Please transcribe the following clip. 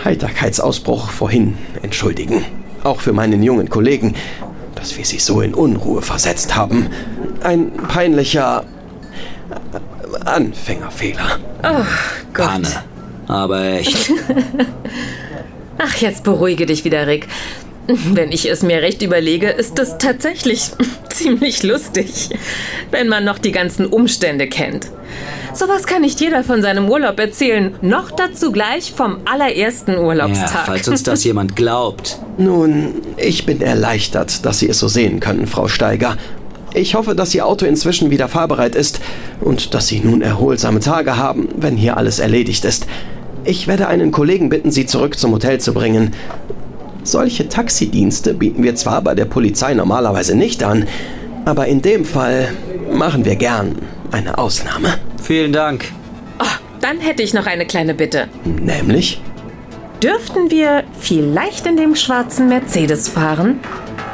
Heiterkeitsausbruch vorhin entschuldigen. Auch für meinen jungen Kollegen, dass wir sie so in Unruhe versetzt haben. Ein peinlicher Anfängerfehler. Oh Gott. Panne. Aber echt. Ach, jetzt beruhige dich wieder, Rick. Wenn ich es mir recht überlege, ist es tatsächlich ziemlich lustig, wenn man noch die ganzen Umstände kennt. Sowas kann nicht jeder von seinem Urlaub erzählen, noch dazu gleich vom allerersten Urlaubstag. Ja, falls uns das jemand glaubt. Nun, ich bin erleichtert, dass Sie es so sehen können, Frau Steiger. Ich hoffe, dass Ihr Auto inzwischen wieder fahrbereit ist und dass Sie nun erholsame Tage haben, wenn hier alles erledigt ist. Ich werde einen Kollegen bitten, Sie zurück zum Hotel zu bringen. Solche Taxidienste bieten wir zwar bei der Polizei normalerweise nicht an, aber in dem Fall machen wir gern eine Ausnahme. Vielen Dank. Oh, dann hätte ich noch eine kleine Bitte. Nämlich? Dürften wir vielleicht in dem schwarzen Mercedes fahren?